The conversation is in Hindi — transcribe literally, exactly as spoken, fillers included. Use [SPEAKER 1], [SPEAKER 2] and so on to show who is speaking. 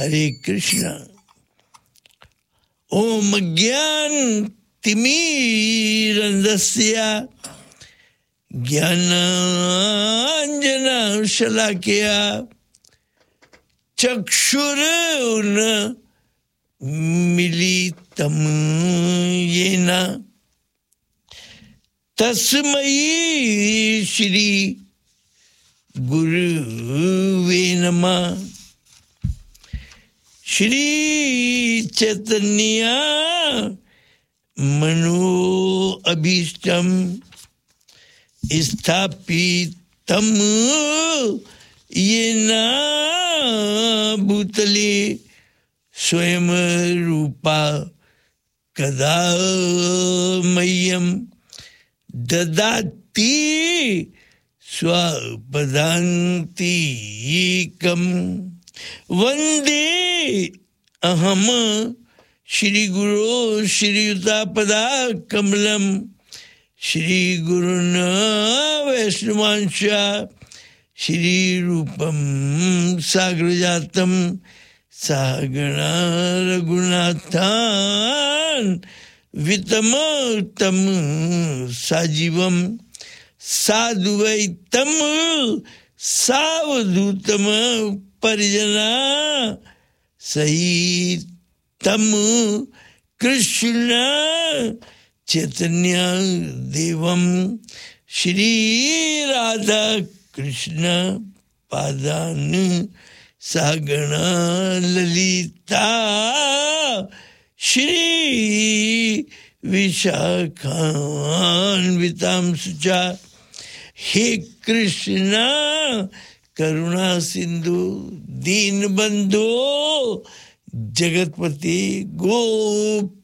[SPEAKER 1] हरे कृष्ण। ओम ज्ञान तिमिरन्धस्य ज्ञानाञ्जना शलाकया चक्षुरुन्मीलितं येन तस्मै श्री गुरुवे नमः। श्री चैतन्य मनो अभीष्टम स्थापितम येन भूतले स्वयं रूपा कदा मह्यं ददाति स्वपदान्तिकम्। वंदे अहम श्री गुरो श्रीयुतापदा कमलम श्री गुरुन वैष्णवांश श्री रूपम साग्रजातम सागणा रघुनाथान वितम तम साजीवम साधुवैतम सावधूतम परिजना सहितम कृष्ण चैतन्य देवम श्री राधा कृष्ण पादान सागणा ललिता श्री विशाखान्वितां सुचा। हे कृष्ण करुणा सिंधु दीन बंधु जगतपति गोप